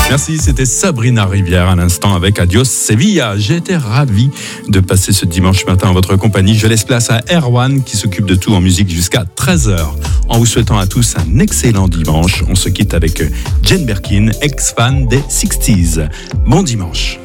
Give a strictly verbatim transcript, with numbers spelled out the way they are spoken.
Merci, c'était Sabrina Rivière à l'instant avec Adios Sevilla. J'ai été ravi de passer ce dimanche matin en votre compagnie. Je laisse place à Erwan qui s'occupe de tout en musique jusqu'à treize heures. En vous souhaitant à tous un excellent dimanche, on se quitte avec Jane Birkin, ex-fan des sixties. Bon dimanche.